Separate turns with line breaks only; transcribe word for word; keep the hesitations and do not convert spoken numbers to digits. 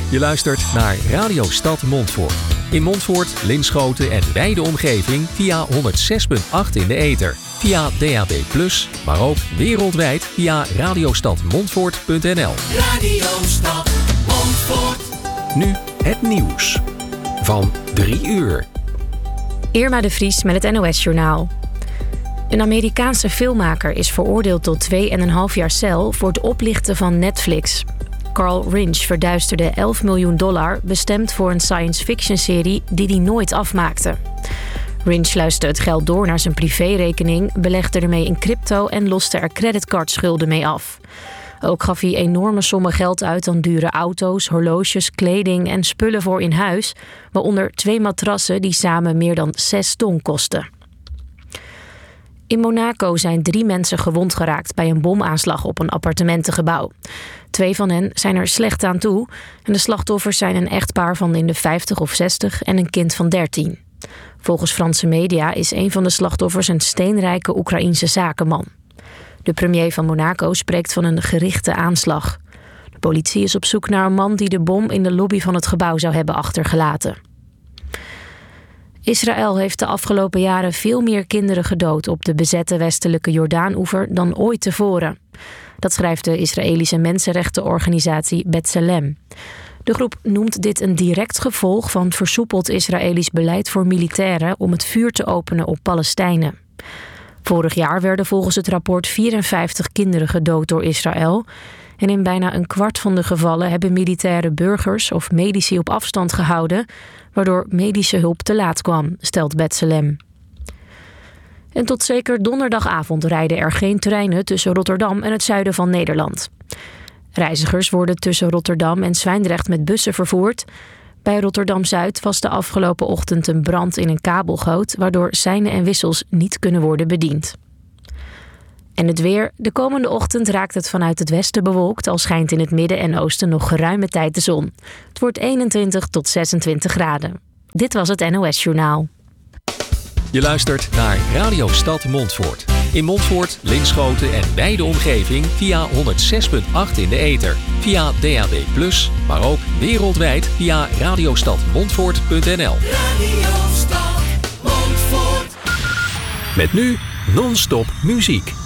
Je luistert naar Radio Stad Montfoort. In Montfoort, Linschoten en wijde omgeving via honderd zes komma acht in de ether. Via D A B plus, maar ook wereldwijd via radiostadmontfoort punt n l.
Radio Stad Montfoort.
Nu het nieuws van drie uur.
Irma de Vries met het N O S-journaal. Een Amerikaanse filmmaker is veroordeeld tot twee en een half jaar cel voor het oplichten van Netflix. Carl Rinch verduisterde elf miljoen dollar bestemd voor een science-fiction-serie die hij nooit afmaakte. Rinch sluiste het geld door naar zijn privérekening, belegde ermee in crypto en loste er creditcardschulden mee af. Ook gaf hij enorme sommen geld uit aan dure auto's, horloges, kleding en spullen voor in huis, waaronder twee matrassen die samen meer dan zes ton kosten. In Monaco zijn drie mensen gewond geraakt bij een bomaanslag op een appartementengebouw. Twee van hen zijn er slecht aan toe en de slachtoffers zijn een echtpaar van in de vijftig of zestig en een kind van dertien. Volgens Franse media is een van de slachtoffers een steenrijke Oekraïense zakenman. De premier van Monaco spreekt van een gerichte aanslag. De politie is op zoek naar een man die de bom in de lobby van het gebouw zou hebben achtergelaten. Israël heeft de afgelopen jaren veel meer kinderen gedood op de bezette westelijke Jordaan-oever dan ooit tevoren. Dat schrijft de Israëlische mensenrechtenorganisatie B'Tselem. De groep noemt dit een direct gevolg van versoepeld Israëlisch beleid voor militairen om het vuur te openen op Palestijnen. Vorig jaar werden volgens het rapport vierenvijftig kinderen gedood door Israël. En in bijna een kwart van de gevallen hebben militaire burgers of medici op afstand gehouden, waardoor medische hulp te laat kwam, stelt B'Tselem. En tot zeker donderdagavond rijden er geen treinen tussen Rotterdam en het zuiden van Nederland. Reizigers worden tussen Rotterdam en Zwijndrecht met bussen vervoerd. Bij Rotterdam-Zuid was de afgelopen ochtend een brand in een kabelgoot, waardoor seinen en wissels niet kunnen worden bediend. En het weer. De komende ochtend raakt het vanuit het westen bewolkt, al schijnt in het midden en oosten nog geruime tijd de zon. Het wordt eenentwintig tot zesentwintig graden. Dit was het N O S-journaal.
Je luistert naar Radio Stad Montfoort. In Montfoort, Linschoten en wijde omgeving via honderd zes komma acht in de ether. Via D A B plus, maar ook wereldwijd via radiostadmontfoort punt n l.
Radio Stad Montfoort.
Met nu non-stop muziek.